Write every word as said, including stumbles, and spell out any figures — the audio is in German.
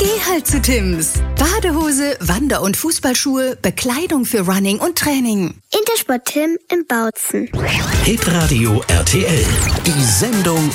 Geh halt zu Tims. Badehose, Wander- und Fußballschuhe, Bekleidung für Running und Training. Intersport Tim in Bautzen. Hitradio R T L. Die Sendung